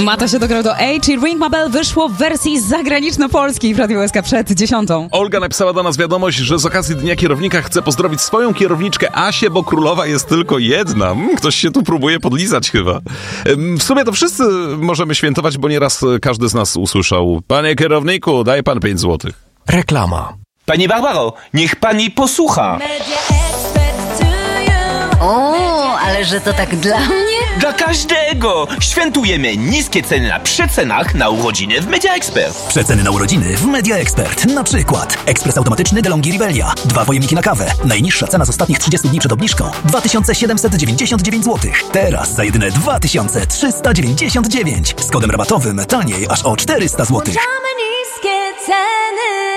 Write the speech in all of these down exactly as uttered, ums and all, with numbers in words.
Mata się dograł do A, i Ring My Bell wyszło w wersji zagraniczno-polskiej w Radiu S K przed dziesiątą. Olga napisała do nas wiadomość, że z okazji Dnia Kierownika chce pozdrowić swoją kierowniczkę Asię, bo królowa jest tylko jedna. Ktoś się tu próbuje podlizać chyba. W sumie to wszyscy możemy świętować, bo nieraz każdy z nas usłyszał: panie kierowniku, daj pan pięć złotych. Reklama. Pani Barbaro, niech pani posłucha. O, ale że to tak dla mnie? Dla każdego! Świętujemy niskie ceny na przecenach na urodziny w Media Expert. Przeceny na urodziny w Media Expert. Na przykład ekspres automatyczny DeLonghi Rivelia. Dwa pojemniki na kawę. Najniższa cena z ostatnich trzydziestu dni przed obniżką dwa tysiące siedemset dziewięćdziesiąt dziewięć złotych. Teraz za jedyne dwa tysiące trzysta dziewięćdziesiąt dziewięć. Z kodem rabatowym taniej aż o czterysta złotych. Niskie ceny.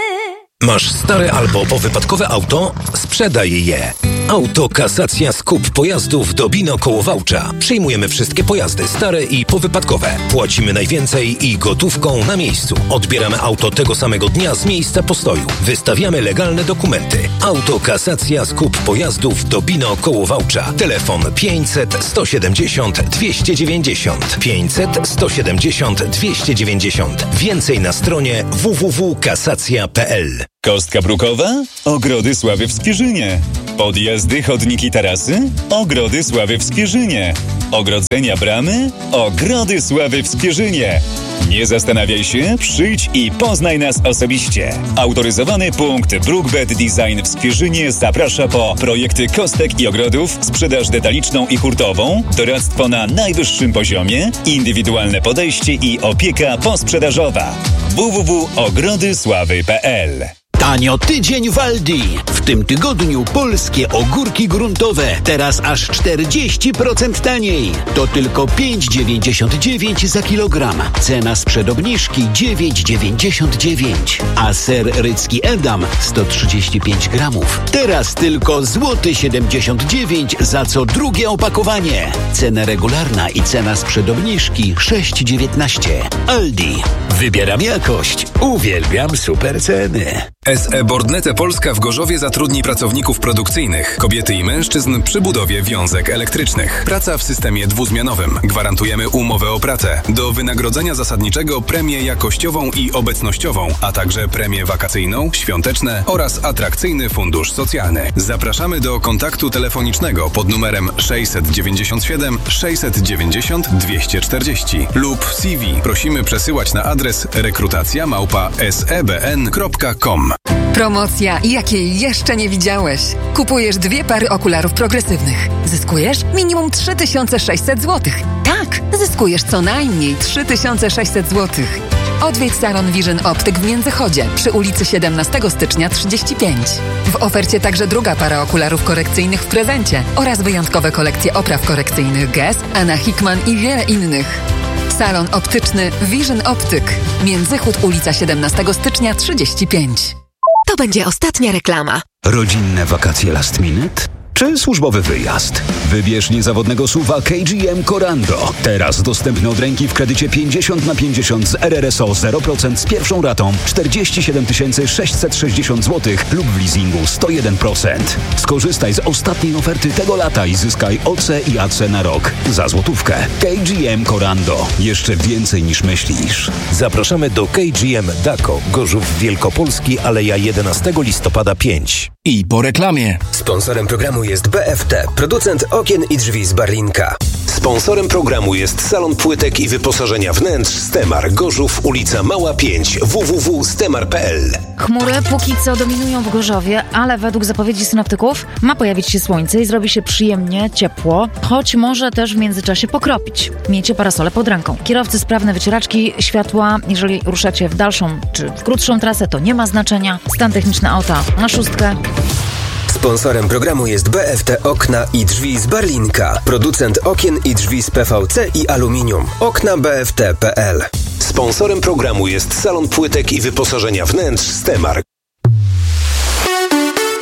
Masz stare albo powypadkowe auto? Sprzedaj je. Autokasacja Skup Pojazdów do Bino koło Wałcza. Przyjmujemy wszystkie pojazdy stare i powypadkowe. Płacimy najwięcej i gotówką na miejscu. Odbieramy auto tego samego dnia z miejsca postoju. Wystawiamy legalne dokumenty. Autokasacja Skup Pojazdów do Bino koło Wałcza. Telefon pięćset sto siedemdziesiąt dwieście dziewięćdziesiąt. pięćset sto siedemdziesiąt dwieście dziewięćdziesiąt. Więcej na stronie w w w kropka kasacja kropka p l. Kostka brukowa? Ogrody Sławy w Skierzynie. Podjazdy, chodniki, tarasy? Ogrody Sławy w Skierzynie. Ogrodzenia, bramy? Ogrody Sławy w Skierzynie. Nie zastanawiaj się, przyjdź i poznaj nas osobiście. Autoryzowany punkt Brookbed Design w Skierzynie zaprasza po projekty kostek i ogrodów, sprzedaż detaliczną i hurtową, doradztwo na najwyższym poziomie, indywidualne podejście i opieka posprzedażowa. w w w kropka ogrody sławy kropka p l. Tanio tydzień w Aldi. W tym tygodniu polskie ogórki gruntowe teraz aż czterdzieści procent taniej. To tylko pięć dziewięćdziesiąt dziewięć za kilogram. Cena sprzed obniżki dziewięć dziewięćdziesiąt dziewięć. A ser rycki Edam sto trzydzieści pięć gramów. Teraz tylko złoty siedemdziesiąt dziewięć za co drugie opakowanie. Cena regularna i cena sprzed obniżki sześć dziewiętnaście. Aldi. Wybieram jakość. Uwielbiam super ceny. S E Bordnete Polska w Gorzowie zatrudni pracowników produkcyjnych, kobiety i mężczyzn przy budowie wiązek elektrycznych. Praca w systemie dwuzmianowym. Gwarantujemy umowę o pracę. Do wynagrodzenia zasadniczego premię jakościową i obecnościową, a także premię wakacyjną, świąteczne oraz atrakcyjny fundusz socjalny. Zapraszamy do kontaktu telefonicznego pod numerem sześćset dziewięćdziesiąt siedem sześćset dziewięćdziesiąt dwieście czterdzieści lub C V prosimy przesyłać na adres rekrutacja małpa s e b n kropka com. Promocja, jakiej jeszcze nie widziałeś. Kupujesz dwie pary okularów progresywnych. Zyskujesz minimum trzy tysiące sześćset złotych. Tak, zyskujesz co najmniej trzy tysiące sześćset złotych. Odwiedź salon Vision Optyk w Międzychodzie przy ulicy siedemnastego stycznia trzydzieści pięć. W ofercie także druga para okularów korekcyjnych w prezencie oraz wyjątkowe kolekcje opraw korekcyjnych Guess, Anna Hickman i wiele innych. Salon optyczny Vision Optyk. Międzychód, ulica siedemnastego stycznia trzydzieści pięć. To będzie ostatnia reklama. Rodzinne wakacje last minute? Czy służbowy wyjazd? Wybierz niezawodnego suwa K G M Corando. Teraz dostępny od ręki w kredycie pięćdziesiąt na pięćdziesiąt z R R S O zero procent z pierwszą ratą czterdzieści siedem tysięcy sześćset sześćdziesiąt złotych lub w leasingu sto jeden procent. Skorzystaj z ostatniej oferty tego lata i zyskaj O C i A C na rok za złotówkę. K G M Corando. Jeszcze więcej niż myślisz. Zapraszamy do K G M Daco, Gorzów Wielkopolski, Aleja jedenastego listopada pięć. I po reklamie. Sponsorem programu jest B F T, producent okien i drzwi z Barlinka. Sponsorem programu jest salon płytek i wyposażenia wnętrz Stemar, Gorzów, ulica Mała pięć, w w w kropka stemar kropka p l. Chmury póki co dominują w Gorzowie, ale według zapowiedzi synoptyków ma pojawić się słońce i zrobi się przyjemnie, ciepło, choć może też w międzyczasie pokropić. Miejcie parasole pod ręką. Kierowcy sprawne wycieraczki światła, jeżeli ruszacie w dalszą czy w krótszą trasę, to nie ma znaczenia. Stan techniczny auta na szóstkę. Sponsorem programu jest B F T Okna i Drzwi z Barlinka. Producent okien i drzwi z P V C i aluminium. Okna b f t kropka p l. Sponsorem programu jest salon płytek i wyposażenia wnętrz Stemar.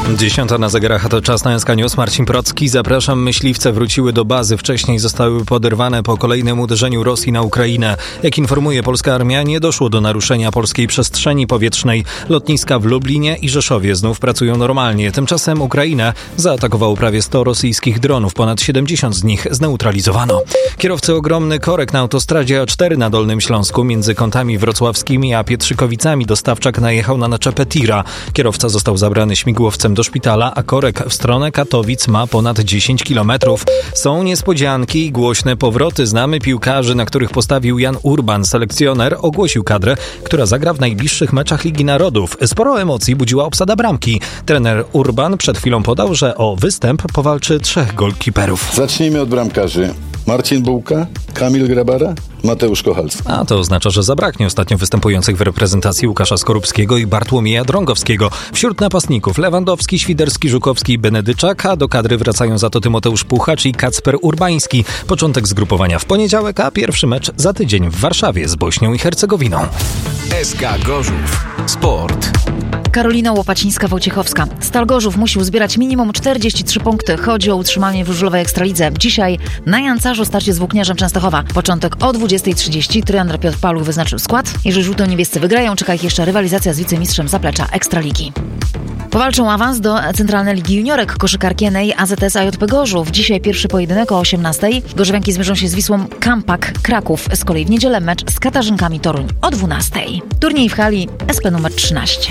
Dziesiąta na zegarach, a to czas na S K News. Marcin Procki, zapraszam. Myśliwce wróciły do bazy. Wcześniej zostały poderwane po kolejnym uderzeniu Rosji na Ukrainę. Jak informuje polska armia, nie doszło do naruszenia polskiej przestrzeni powietrznej. Lotniska w Lublinie i Rzeszowie znów pracują normalnie. Tymczasem Ukrainę zaatakowało prawie sto rosyjskich dronów. Ponad siedemdziesiąt z nich zneutralizowano. Kierowcy ogromny korek na autostradzie A cztery na Dolnym Śląsku. Między kątami wrocławskimi a Pietrzykowicami dostawczak najechał na naczepę tira. Kierowca został zabrany śmigłowcem do szpitala, a korek w stronę Katowic ma ponad dziesięć kilometrów. Są niespodzianki i głośne powroty. Znamy piłkarzy, na których postawił Jan Urban. Selekcjoner ogłosił kadrę, która zagra w najbliższych meczach Ligi Narodów. Sporo emocji budziła obsada bramki. Trener Urban przed chwilą podał, że o występ powalczy trzech golkiperów. Zacznijmy od bramkarzy. Marcin Bułka, Kamil Grabara, Mateusz Kochalski. A to oznacza, że zabraknie ostatnio występujących w reprezentacji Łukasza Skorupskiego i Bartłomieja Drągowskiego. Wśród napastników Lewandowski, Świderski, Żukowski i Benedyczak, a do kadry wracają za to Tymoteusz Puchacz i Kacper Urbański. Początek zgrupowania w poniedziałek, a pierwszy mecz za tydzień w Warszawie z Bośnią i Hercegowiną. S K Gorzów. Sport. Karolina Łopacińska-Wojciechowska. Stal Gorzów musi uzbierać minimum czterdzieści trzy punkty. Chodzi o utrzymanie w żużlowej Ekstralidze. Dzisiaj na Jancarzu starcie z Włókniarzem Częstochowa. Początek o dwudziestej trzydzieści. Trener Piotr Paluch wyznaczył skład. Jeżeli żółto-niebiescy wygrają, czeka ich jeszcze rywalizacja z wicemistrzem zaplecza Ekstraligi. Powalczą awans do Centralnej Ligi Juniorek koszykarki N A A Z S A J P Gorzów. Dzisiaj pierwszy pojedynek o osiemnastej. Gorzowianki zmierzą się z Wisłą Kampak Kraków. Z kolei w niedzielę mecz z Katarzynkami Toruń o dwunastej. Turniej w hali S P numer trzynaście.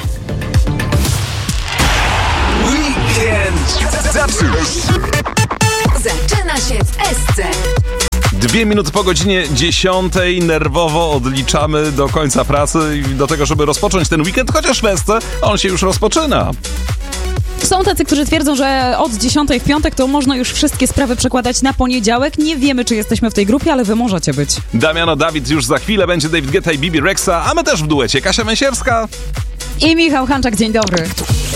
Weekend Zaczyna się w S C. Dwie minuty po godzinie dziesiątej nerwowo odliczamy do końca pracy i do tego, żeby rozpocząć ten weekend, chociaż w S C on się już rozpoczyna. Są tacy, którzy twierdzą, że od dziesiątej w piątek to można już wszystkie sprawy przekładać na poniedziałek. Nie wiemy, czy jesteśmy w tej grupie, ale wy możecie być. Damiano Dawid już za chwilę, będzie David Guetta i Bibi Rexa, a my też w duecie. Kasia Węsierska i Michał Hanczak. Dzień dobry.